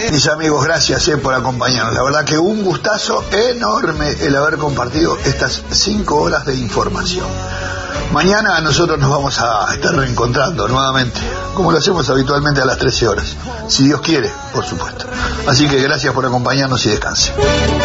Mis amigos, gracias por acompañarnos. La verdad que un gustazo enorme el haber compartido estas 5 horas de información. Mañana nosotros nos vamos a estar reencontrando nuevamente, como lo hacemos habitualmente a las 13 horas. Si Dios quiere, por supuesto. Así que gracias por acompañarnos y descanse.